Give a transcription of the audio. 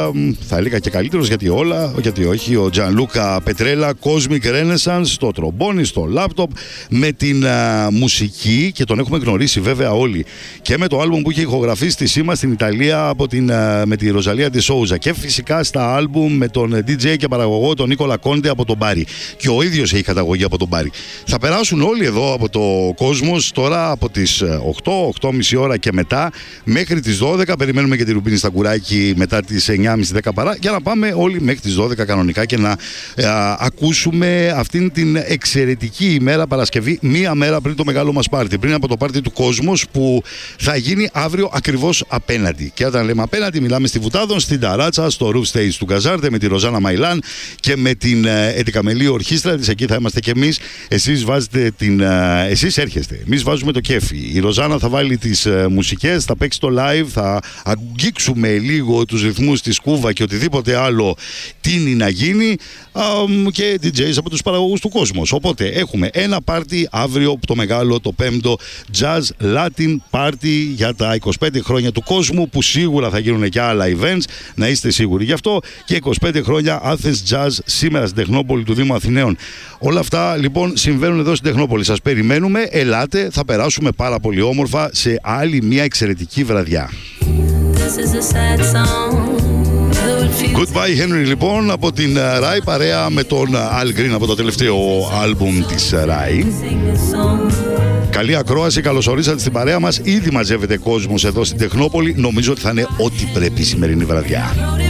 θα έλεγα και καλύτερος, γιατί όχι, ο Gianluca Petrella, Cosmic Renaissance, στο τρομπόνι, στο λάπτοπ, με την μουσική, και τον έχουμε γνωρίσει βέβαια όλοι και με το άλμπουμ που είχε ηχογραφεί στη Σίμα στην Ιταλία με τη Ροζαλία Ντι Σόουζα, και φυσικά στα άλμπουμ με τον DJ και παραγωγό τον Νίκολα Κόντε από τον Μπάρι, και ο ίδιος έχει καταγωγή από τον Μπάρι. Θα περάσουν όλοι εδώ από το Κόσμος τώρα από τις 8-8.30 ώρα και μετά μέχρι τις 12. Περιμένουμε και τη Ρουμπίνη Σταγκουράκη μετά τις 9.30-10 παρά, για να πάμε όλοι μέχρι τις 12 κανονικά και να ακούσουμε αυτήν την εξαιρετική ημέρα, Παρασκευή, μία μέρα πριν το μεγάλο μας πάρτι, πριν από το πάρτι του Κόσμος που θα γίνει αύριο ακριβώς απέναντι. Και όταν λέμε απέναντι, μιλάμε στη Βουτάδων, στην Ταράτσα, στο Roof Stage του Γκαζάρτε, με τη Ροζάνα Μαϊλάν και με την Ετικαμελή Ορχήστρα της. Εκεί θα είμαστε και εμείς. Εσείς έρχεστε. Εμείς βάζουμε το κέφι. Η Ροζάνα θα βάλει τις μουσικές, θα παίξει το live, θα αγγίξουμε λίγο τους ρυθμούς της Κούβα και οτιδήποτε άλλο τίνει να γίνει, και DJs από τους παραγωγούς του Κόσμος. Οπότε έχουμε ένα πάρτι αύριο, το μεγάλο, το 5ο Jazz Latin Party για τα 25 χρόνια του Κόσμου, που σίγουρα θα γίνουν και άλλα events, να είστε σίγουροι γι' αυτό, και 25 χρόνια Athens Jazz σήμερα στην Τεχνόπολη του Δήμου Αθηναίων. Όλα αυτά λοιπόν συμβαίνουν εδώ στην Τεχνόπολη. Σας περιμένουμε, ελάτε, θα περάσουμε πάρα πολύ όμορφα σε άλλη μια εξαιρετική βραδιά. Goodbye Henry λοιπόν από την Rai, παρέα με τον Al Green από το τελευταίο άλμπουμ της Rai. Καλή ακρόαση, καλώς ορίσατε στην παρέα μας. Ήδη μαζεύεται κόσμος εδώ στην Τεχνόπολη. Νομίζω ότι θα είναι ό,τι πρέπει η σημερινή βραδιά.